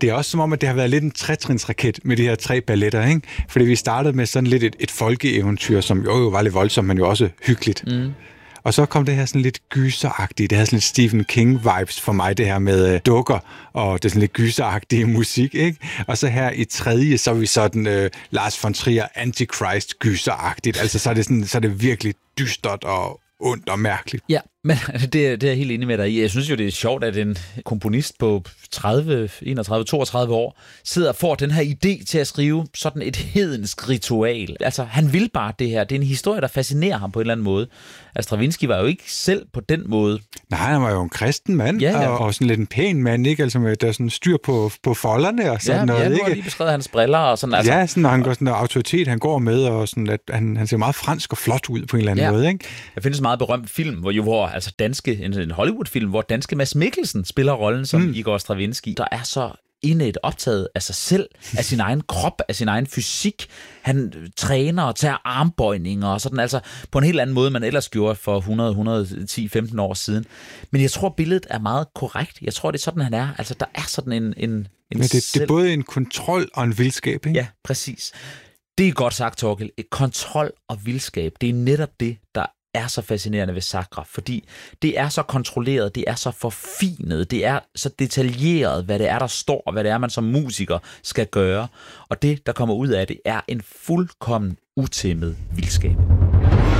det er også som om, at det har været lidt en tretrinsraket med de her 3 balletter, ikke? Fordi vi startede med sådan lidt et folkeeventyr, som jo var lidt voldsomt, men jo også hyggeligt. Og så kom det her sådan lidt gyseragtigt. Det havde sådan lidt Stephen King-vibes for mig, det her med dukker, og det er sådan lidt gyseragtige musik, ikke? Og så her i 3., så er vi sådan Lars von Trier Antichrist gyseragtigt. Altså så er det virkelig dystert og ondt og mærkeligt. Ja, men det er jeg helt enig med dig i. Jeg synes jo, det er sjovt, at en komponist på 30, 31, 32 år sidder og får den her idé til at skrive sådan et hedensk ritual. Altså, han vil bare det her. Det er en historie, der fascinerer ham på en eller anden måde. Altså, Stravinsky var jo ikke selv på den måde. Nej, han var jo en kristen mand, og sådan lidt en pæn mand, ikke? Altså, med der sådan styr på folderne og sådan noget, ikke? Ja, nu har lige beskrevet hans briller og sådan. Altså. Ja, sådan, og han går sådan en autoritet, han går med, og sådan, at han ser meget fransk og flot ud på en eller anden måde, ikke? Der findes en meget berømt film, hvor altså en Hollywood-film, hvor danske Mads Mikkelsen spiller rollen som Igor Stravinsky, der er så indet optaget af sig selv, af sin egen krop, af sin egen fysik. Han træner og tager armbøjninger og sådan, altså på en helt anden måde, man ellers gjorde for 100, 110, 15 år siden. Men jeg tror, billedet er meget korrekt. Jeg tror, det er sådan, han er. Altså, der er sådan en det er både en kontrol og en vildskab, ikke? Ja, præcis. Det er godt sagt, Torkild. Et kontrol og vildskab, det er netop det, der er så fascinerende ved Sacre, fordi det er så kontrolleret, det er så forfinet, det er så detaljeret, hvad det er, der står, og hvad det er, man som musiker skal gøre. Og det, der kommer ud af det, er en fuldkommen utæmmet vildskab.